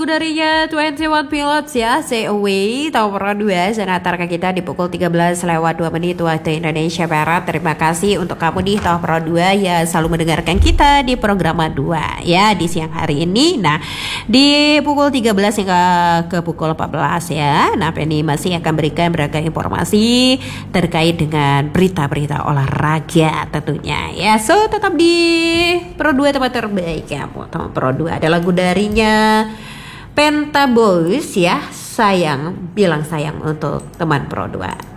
lagu darinya 21 Pilots ya, Say Away, tahun Pro 2 sangat kita di pukul 13:02 waktu Indonesia Barat. Terima kasih untuk kamu di tahun Pro 2 ya selalu mendengarkan kita di program 2 ya di siang hari ini. Nah, di pukul 13 hingga ke pukul 14 ya. Nah, Penny masih akan berikan beragam informasi terkait dengan berita-berita olahraga tentunya ya. So, tetap di Pro 2 tempat terbaik kamu. Tahun Pro 2 ada lagu darinya Penta Boys ya, sayang, bilang sayang untuk teman Pro 2.